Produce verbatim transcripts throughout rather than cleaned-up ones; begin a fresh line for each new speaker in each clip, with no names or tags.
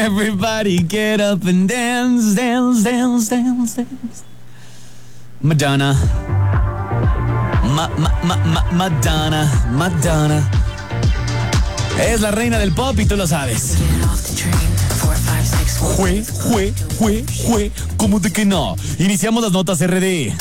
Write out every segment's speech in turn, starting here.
Everybody get up and dance, dance, dance, dance, dance. Madonna. Ma, ma, ma, ma, Madonna, Madonna. Es la reina del pop y tú lo sabes. Jue, jue, jue, jue. ¿Cómo de que no? Iniciamos las notas R D.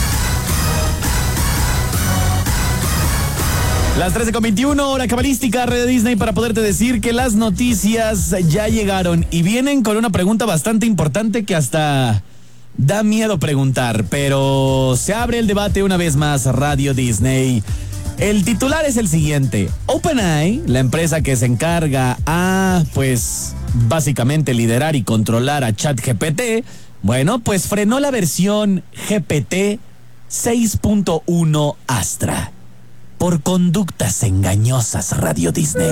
Las trece con veintiuno, hora cabalística, red de Disney, para poderte decir que las noticias ya llegaron y vienen con una pregunta bastante importante que hasta da miedo preguntar, pero se abre el debate una vez más, Radio Disney. El titular es el siguiente: OpenAI, la empresa que se encarga a, pues, básicamente liderar y controlar a ChatGPT, bueno, pues frenó la versión G P T seis punto uno Astra por conductas engañosas, Radio Disney.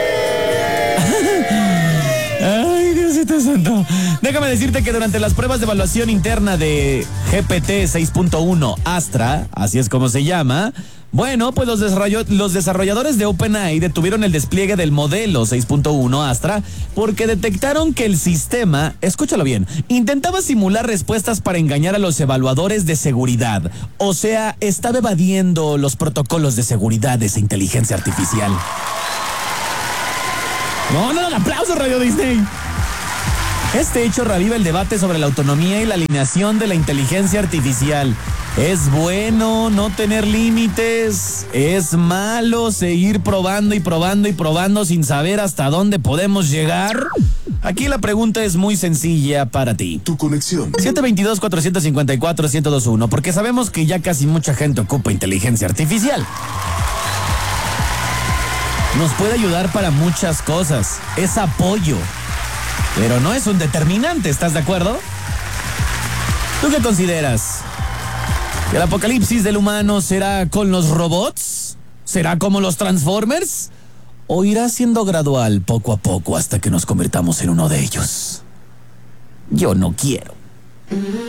Ay, Diosito santo. Déjame decirte que durante las pruebas de evaluación interna de G P T seis punto uno Astra, así es como se llama, bueno, pues los, desarrollo, los desarrolladores de OpenAI detuvieron el despliegue del modelo seis punto uno Astra porque detectaron que el sistema, escúchalo bien, intentaba simular respuestas para engañar a los evaluadores de seguridad. O sea, estaba evadiendo los protocolos de seguridad de esa inteligencia artificial. No, no, un aplauso, Radio Disney. Este hecho reaviva el debate sobre la autonomía y la alineación de la inteligencia artificial. ¿Es bueno no tener límites? ¿Es malo seguir probando y probando y probando sin saber hasta dónde podemos llegar? Aquí la pregunta es muy sencilla para ti.
Tu conexión.
siete dos dos, cuatro cinco cuatro, uno cero dos uno, porque sabemos que ya casi mucha gente ocupa inteligencia artificial. Nos puede ayudar para muchas cosas. Es apoyo. Pero no es un determinante, ¿estás de acuerdo? ¿Tú qué consideras? ¿Que el apocalipsis del humano será con los robots? ¿Será como los Transformers? ¿O irá siendo gradual, poco a poco, hasta que nos convirtamos en uno de ellos? Yo no quiero.